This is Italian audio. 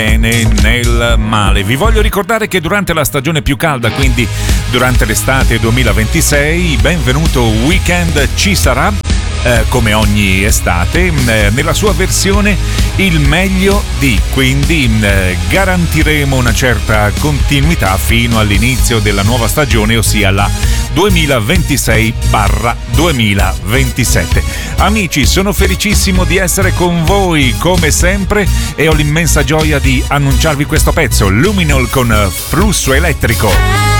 bene nel male. Vi voglio ricordare che durante la stagione più calda, quindi durante l'estate 2026, Benvenuto Weekend ci sarà, come ogni estate, nella sua versione il meglio di, quindi garantiremo una certa continuità fino all'inizio della nuova stagione, ossia la 2026-2027. Amici, sono felicissimo di essere con voi come sempre e ho l'immensa gioia di annunciarvi questo pezzo, Luminol con Flusso Elettrico.